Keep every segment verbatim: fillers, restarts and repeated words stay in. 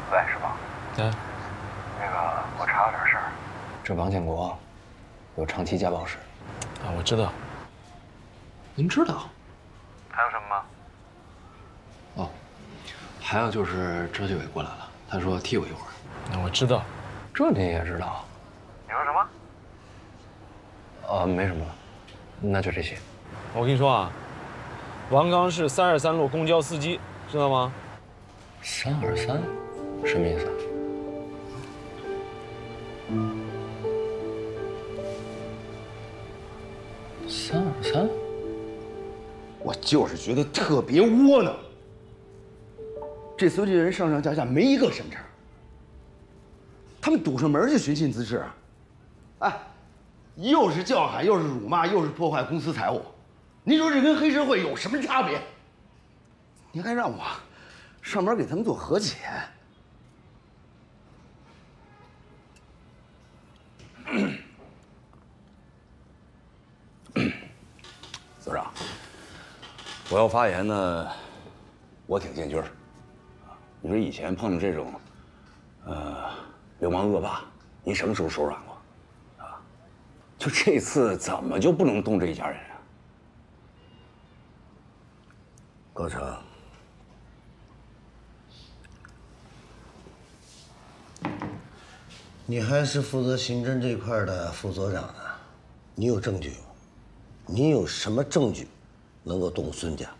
喂，师傅。 哎， 那个，我查了点事儿。这王建国有长期家暴史。 啊，我知道。您知道？ 还有什么吗？哦，还有就是周纪委过来了，他说替我一会儿。 那我知道。 这你也知道？你说什么？呃，没什么了，那就这些。 我跟你说啊，王刚是三二三路公交司机，知道吗？ 三二三，什么意思啊？三二三， 我就是觉得特别窝囊。这所有人上上下下没一个省城，他们堵上门就寻衅滋事，哎，又是叫喊，又是辱骂，又是破坏公司财物，你说这跟黑社会有什么差别？你还让我上门给他们做和解？所长，我要发言呢，我挺建军儿。你说以前碰到这种，呃，流氓恶霸，你什么时候手软过？啊，就这次怎么就不能动这一家人啊？ 高成，你还是负责刑侦这块的副所长呢，你有证据吗？你有什么证据能够动孙家？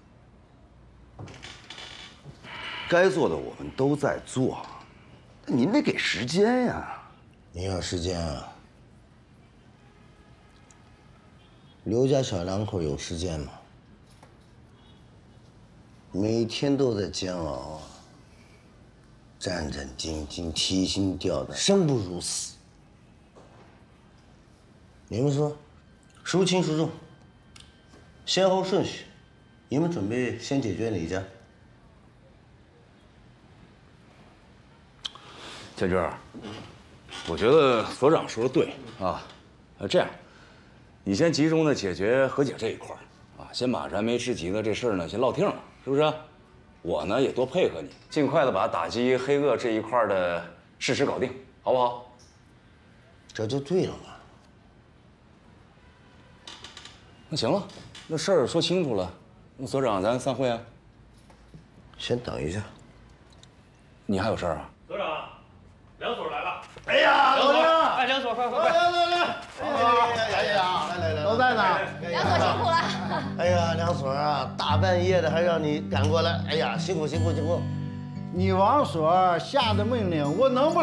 该做的我们都在做，但您得给时间呀。 你要时间啊？刘家小两口有时间吗？每天都在煎熬啊，战战兢兢，提心吊胆，生不如死。你们说，孰轻孰重？先后顺序，你们准备先解决哪一家？ 建军，我觉得所长说的对啊。呃，这样，你先集中的解决和解这一块儿啊，先把燃眉之急的这事儿呢先落听了，是不是？我呢也多配合你，尽快的把打击黑恶这一块的事实搞定，好不好？ 这就对了嘛。 那行了，那事儿说清楚了，那所长咱散会啊。 先等一下。 你还有事儿啊？ 所长，梁所来了。 哎呀，老梁！ 哎，梁所，快快快！ 来来来！哎呀，来来来，都在呢。 梁所辛苦了。 哎呀，梁所啊，大半夜的还让你赶过来，哎呀，辛苦辛苦辛苦。 你王所下的命令，我能不